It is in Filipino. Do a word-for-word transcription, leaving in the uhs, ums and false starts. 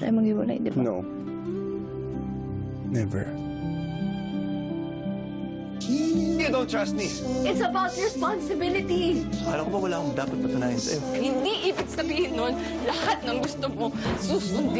tayo maghiwalay, di ba? No. Never. You don't trust me. It's about responsibility. Akala ko ba wala akong dapat patunayan sa'yo? Hindi ibig sabihin nun, lahat ng gusto mo, susundin